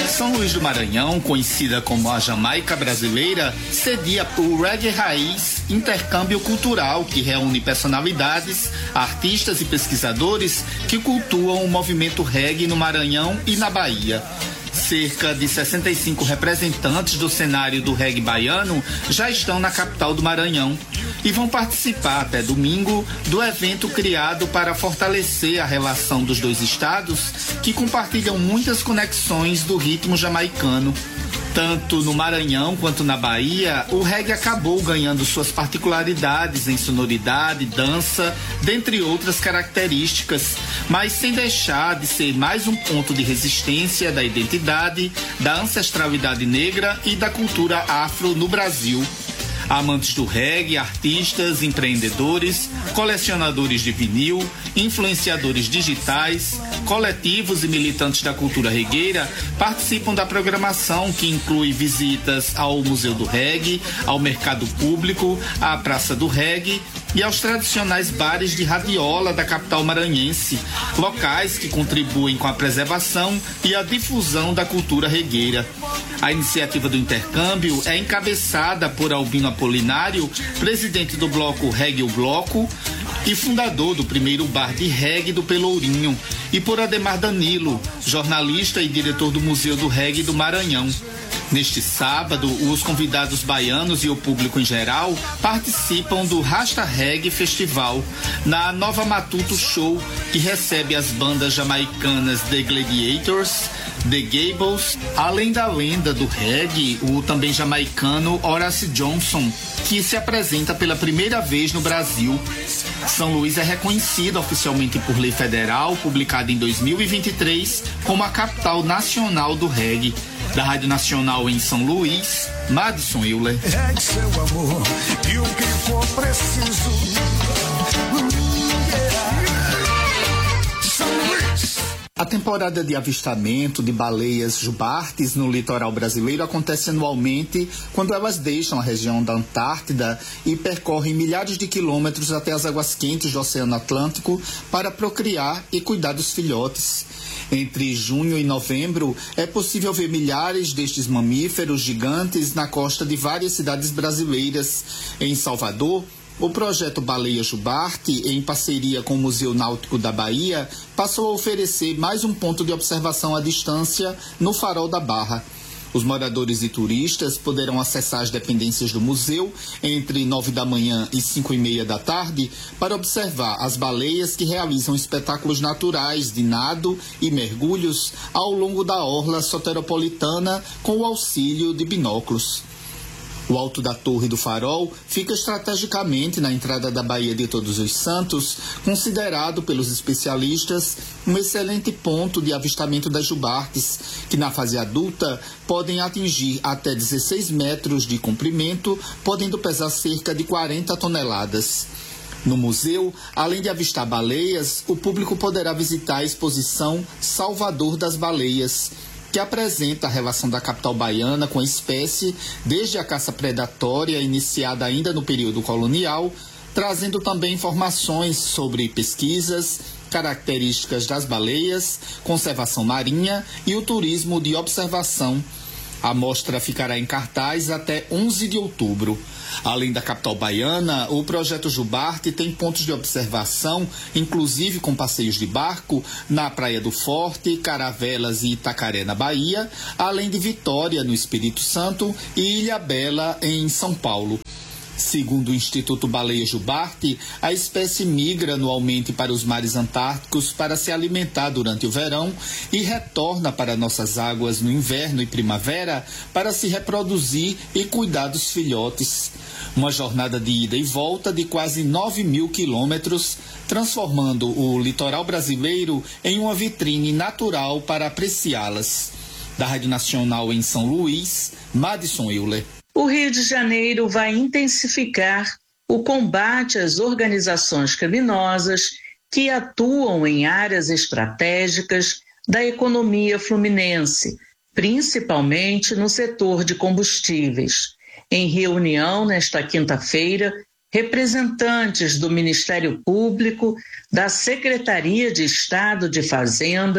São Luís do Maranhão, conhecida como a Jamaica brasileira, cedia o Reggae Raiz, intercâmbio cultural que reúne personalidades, artistas e pesquisadores que cultuam o movimento reggae no Maranhão e na Bahia. Cerca de 65 representantes do cenário do reggae baiano já estão na capital do Maranhão e vão participar até domingo do evento criado para fortalecer a relação dos dois estados que compartilham muitas conexões do ritmo jamaicano. Tanto no Maranhão quanto na Bahia, o reggae acabou ganhando suas particularidades em sonoridade, dança, dentre outras características, mas sem deixar de ser mais um ponto de resistência da identidade, da ancestralidade negra e da cultura afro no Brasil. Amantes do reggae, artistas, empreendedores, colecionadores de vinil, influenciadores digitais, coletivos e militantes da cultura regueira participam da programação que inclui visitas ao Museu do Reggae, ao Mercado Público, à Praça do Reggae e aos tradicionais bares de radiola da capital maranhense, locais que contribuem com a preservação e a difusão da cultura regueira. A iniciativa do intercâmbio é encabeçada por Albino Apolinário, presidente do bloco Reggae o Bloco e fundador do primeiro bar de reggae do Pelourinho, e por Ademar Danilo, jornalista e diretor do Museu do Reggae do Maranhão. Neste sábado, os convidados baianos e o público em geral participam do Rasta Reggae Festival, na Nova Matuto Show, que recebe as bandas jamaicanas The Gladiators, The Gables, além da lenda do reggae, o também jamaicano Horace Johnson, que se apresenta pela primeira vez no Brasil. São Luís é reconhecida oficialmente por lei federal, publicada em 2023, como a capital nacional do reggae. Da Rádio Nacional em São Luís, Madison Euler. É seu amor e o que for preciso. São Luís. A temporada de avistamento de baleias jubartes no litoral brasileiro acontece anualmente quando elas deixam a região da Antártida e percorrem milhares de quilômetros até as águas quentes do Oceano Atlântico para procriar e cuidar dos filhotes. Entre junho e novembro, é possível ver milhares destes mamíferos gigantes na costa de várias cidades brasileiras. Em Salvador, o projeto Baleia Jubarte, em parceria com o Museu Náutico da Bahia, passou a oferecer mais um ponto de observação à distância no Farol da Barra. Os moradores e turistas poderão acessar as dependências do museu entre 9 da manhã e 5:30 da tarde para observar as baleias que realizam espetáculos naturais de nado e mergulhos ao longo da orla soteropolitana com o auxílio de binóculos. O alto da Torre do Farol fica estrategicamente na entrada da Baía de Todos os Santos, considerado pelos especialistas um excelente ponto de avistamento das jubartes, que na fase adulta podem atingir até 16 metros de comprimento, podendo pesar cerca de 40 toneladas. No museu, além de avistar baleias, o público poderá visitar a exposição Salvador das Baleias, que apresenta a relação da capital baiana com a espécie desde a caça predatória iniciada ainda no período colonial, trazendo também informações sobre pesquisas, características das baleias, conservação marinha e o turismo de observação. A mostra ficará em cartaz até 11 de outubro. Além da capital baiana, o projeto Jubarte tem pontos de observação, inclusive com passeios de barco, na Praia do Forte, Caravelas e Itacaré, na Bahia, além de Vitória, no Espírito Santo, e Ilhabela, em São Paulo. Segundo o Instituto Baleia Jubarte, a espécie migra anualmente para os mares antárticos para se alimentar durante o verão e retorna para nossas águas no inverno e primavera para se reproduzir e cuidar dos filhotes. Uma jornada de ida e volta de quase 9.000 quilômetros, transformando o litoral brasileiro em uma vitrine natural para apreciá-las. Da Rádio Nacional em São Luís, Madison Euler. O Rio de Janeiro vai intensificar o combate às organizações criminosas que atuam em áreas estratégicas da economia fluminense, principalmente no setor de combustíveis. Em reunião nesta quinta-feira, representantes do Ministério Público, da Secretaria de Estado de Fazenda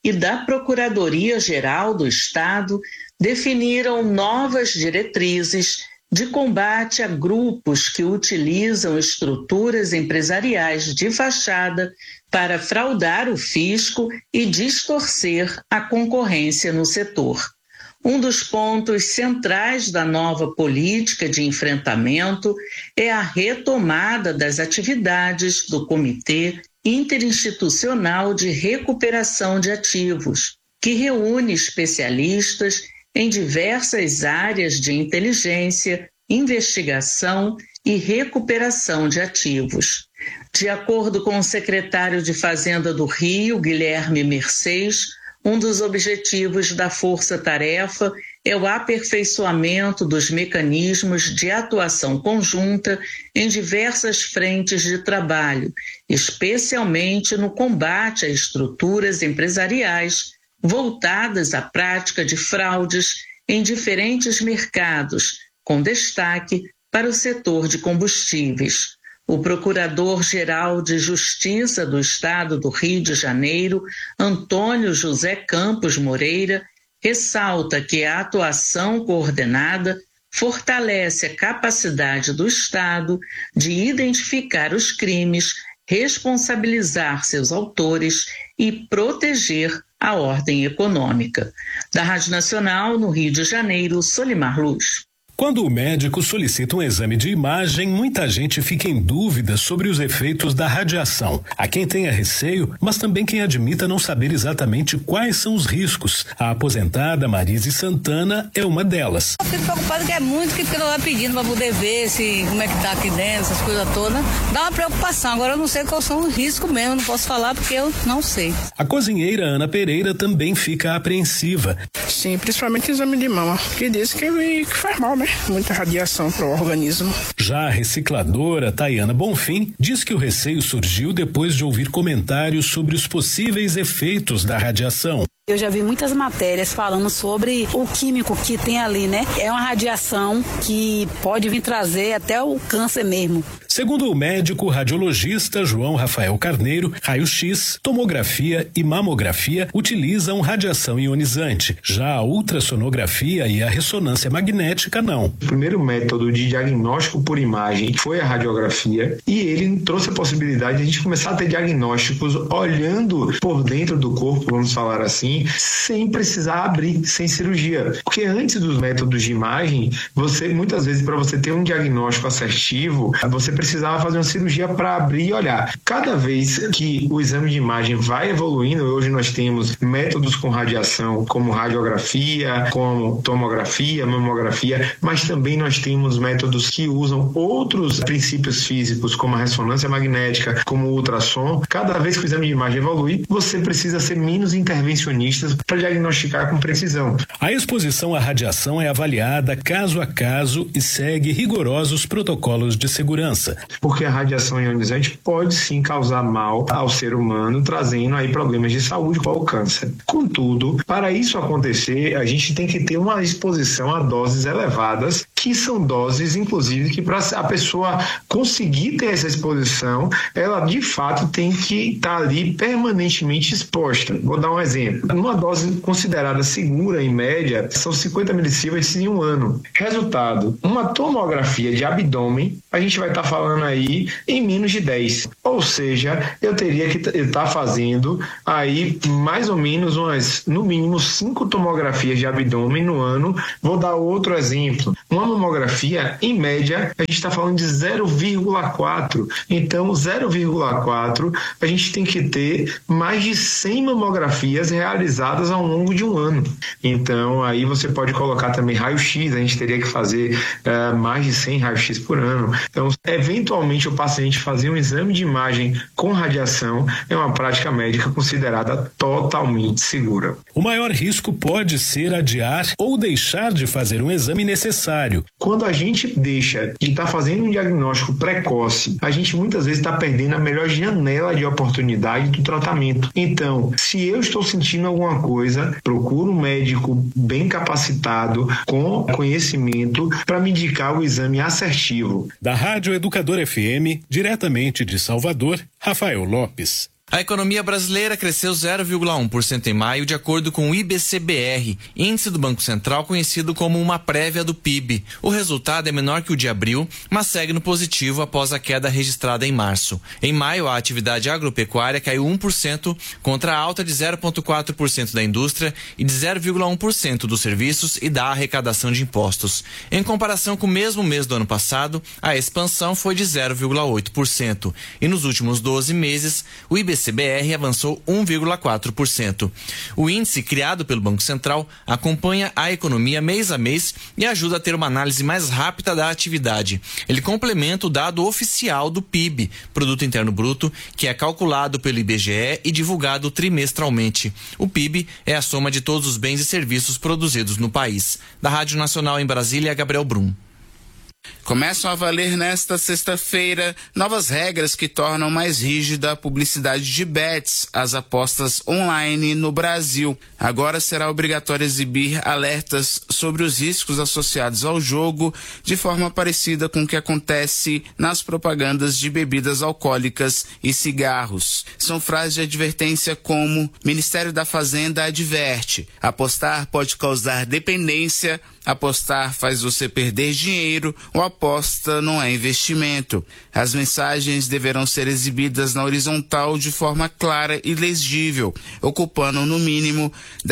e da Procuradoria-Geral do Estado definiram novas diretrizes de combate a grupos que utilizam estruturas empresariais de fachada para fraudar o fisco e distorcer a concorrência no setor. Um dos pontos centrais da nova política de enfrentamento é a retomada das atividades do Comitê Interinstitucional de Recuperação de Ativos, que reúne especialistas em diversas áreas de inteligência, investigação e recuperação de ativos. De acordo com o secretário de Fazenda do Rio, Guilherme Mercês, um dos objetivos da força-tarefa é o aperfeiçoamento dos mecanismos de atuação conjunta em diversas frentes de trabalho, especialmente no combate a estruturas empresariais voltadas à prática de fraudes em diferentes mercados, com destaque para o setor de combustíveis. O Procurador-Geral de Justiça do Estado do Rio de Janeiro, Antônio José Campos Moreira, ressalta que a atuação coordenada fortalece a capacidade do Estado de identificar os crimes, responsabilizar seus autores e proteger a ordem econômica. Da Rádio Nacional, no Rio de Janeiro, Solimar Luz. Quando o médico solicita um exame de imagem, muita gente fica em dúvida sobre os efeitos da radiação. Há quem tenha receio, mas também quem admita não saber exatamente quais são os riscos. A aposentada Marise Santana é uma delas. Eu fico preocupada que é muito que fica lá pedindo para poder ver como é que tá aqui dentro, essas coisas todas. Dá uma preocupação. Agora eu não sei quais são os riscos mesmo, não posso falar porque eu não sei. A cozinheira Ana Pereira também fica apreensiva. Sim, principalmente exame de mama, que diz que faz mal, né? Muita radiação para o organismo. Já a recicladora Tayana Bonfim diz que o receio surgiu depois de ouvir comentários sobre os possíveis efeitos da radiação. Eu já vi muitas matérias falando sobre o químico que tem ali, né? É uma radiação que pode vir trazer até o câncer mesmo. Segundo o médico radiologista João Rafael Carneiro, raio-x, tomografia e mamografia utilizam radiação ionizante. Já a ultrassonografia e a ressonância magnética não. O primeiro método de diagnóstico por imagem foi a radiografia e ele trouxe a possibilidade de a gente começar a ter diagnósticos olhando por dentro do corpo, vamos falar assim, sem precisar abrir, sem cirurgia. Porque antes dos métodos de imagem, muitas vezes, para você ter um diagnóstico assertivo, você precisava fazer uma cirurgia para abrir e olhar. Cada vez que o exame de imagem vai evoluindo, hoje nós temos métodos com radiação, como radiografia, como tomografia, mamografia, mas também nós temos métodos que usam outros princípios físicos, como a ressonância magnética, como o ultrassom. Cada vez que o exame de imagem evolui, você precisa ser menos intervencionista para diagnosticar com precisão. A exposição à radiação é avaliada caso a caso e segue rigorosos protocolos de segurança. Porque a radiação ionizante pode sim causar mal ao ser humano, trazendo aí problemas de saúde, como o câncer. Contudo, para isso acontecer, a gente tem que ter uma exposição a doses elevadas, que são doses, inclusive, que para a pessoa conseguir ter essa exposição, ela de fato tem que estar ali permanentemente exposta. Vou dar um exemplo. Uma dose considerada segura, em média, são 50 milisievert em um ano. Resultado, uma tomografia de abdômen, a gente vai estar falando aí em menos de 10. Ou seja, eu teria que estar fazendo aí mais ou menos no mínimo 5 tomografias de abdômen no ano. Vou dar outro exemplo. Uma mamografia, em média, a gente está falando de 0,4. Então, 0,4, a gente tem que ter mais de 100 mamografias realizadas ao longo de um ano. Então, aí você pode colocar também raio-x, a gente teria que fazer mais de 100 raio-x por ano. Então, eventualmente, o paciente fazer um exame de imagem com radiação é uma prática médica considerada totalmente segura. O maior risco pode ser adiar ou deixar de fazer um exame necessário. Quando a gente deixa de estar fazendo um diagnóstico precoce, a gente muitas vezes está perdendo a melhor janela de oportunidade do tratamento. Então, se eu estou sentindo alguma coisa, procuro um médico bem capacitado, com conhecimento, para me indicar o exame assertivo. Da Rádio Educador FM, diretamente de Salvador, Rafael Lopes. A economia brasileira cresceu 0,1% em maio, de acordo com o IBCBR, índice do Banco Central conhecido como uma prévia do PIB. O resultado é menor que o de abril, mas segue no positivo após a queda registrada em março. Em maio, a atividade agropecuária caiu 1% contra a alta de 0,4% da indústria e de 0,1% dos serviços e da arrecadação de impostos. Em comparação com o mesmo mês do ano passado, a expansão foi de 0,8%. E nos últimos 12 meses, o IBCBR avançou 1,4%. O índice, criado pelo Banco Central, acompanha a economia mês a mês e ajuda a ter uma análise mais rápida da atividade. Ele complementa o dado oficial do PIB, Produto Interno Bruto, que é calculado pelo IBGE e divulgado trimestralmente. O PIB é a soma de todos os bens e serviços produzidos no país. Da Rádio Nacional em Brasília, Gabriel Brum. Começam a valer nesta sexta-feira novas regras que tornam mais rígida a publicidade de bets, as apostas online no Brasil. Agora será obrigatório exibir alertas sobre os riscos associados ao jogo, de forma parecida com o que acontece nas propagandas de bebidas alcoólicas e cigarros. São frases de advertência como: Ministério da Fazenda adverte, apostar pode causar dependência, apostar faz você perder dinheiro, ou aposta não é investimento. As mensagens deverão ser exibidas na horizontal de forma clara e legível, ocupando no mínimo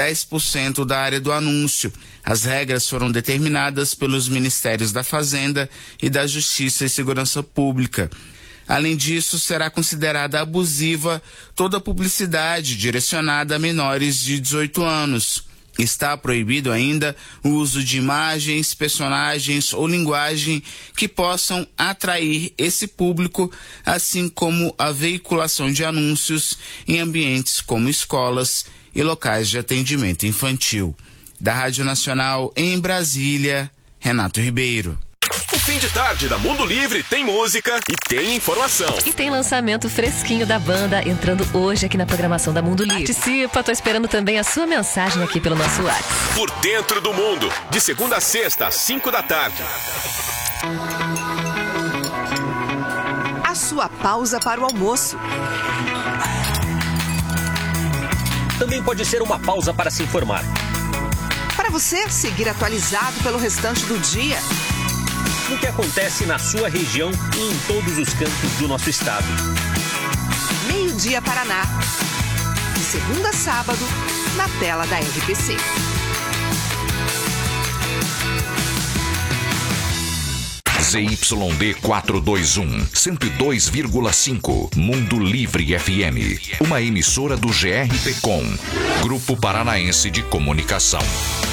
10% da área do anúncio. As regras foram determinadas pelos Ministérios da Fazenda e da Justiça e Segurança Pública. Além disso, será considerada abusiva toda publicidade direcionada a menores de 18 anos. Está proibido ainda o uso de imagens, personagens ou linguagem que possam atrair esse público, assim como a veiculação de anúncios em ambientes como escolas e locais de atendimento infantil. Da Rádio Nacional em Brasília, Renato Ribeiro. O fim de tarde da Mundo Livre tem música e tem informação. E tem lançamento fresquinho da banda entrando hoje aqui na programação da Mundo Livre. Participa, tô esperando também a sua mensagem aqui pelo nosso WhatsApp. Por Dentro do Mundo, de segunda a sexta, às 5 da tarde. A sua pausa para o almoço. Também pode ser uma pausa para se informar. Para você seguir atualizado pelo restante do dia. O que acontece na sua região e em todos os cantos do nosso estado. Meio-dia Paraná. De segunda a sábado, na tela da RPC. ZYD 421, 102,5. Mundo Livre FM. Uma emissora do GRPcom, Grupo Paranaense de Comunicação.